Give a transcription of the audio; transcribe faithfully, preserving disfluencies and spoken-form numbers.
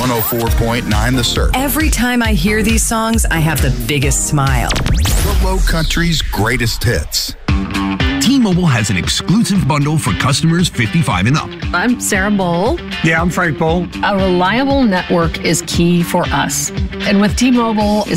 one oh four point nine The Surf. Every time I hear these songs, I have the biggest smile. The Low Country's greatest hits. T-Mobile has an exclusive bundle for customers fifty-five and up. I'm Sarah Bowl. Yeah, I'm Frank Bowl. A reliable network is key for us. And with T-Mobile, it's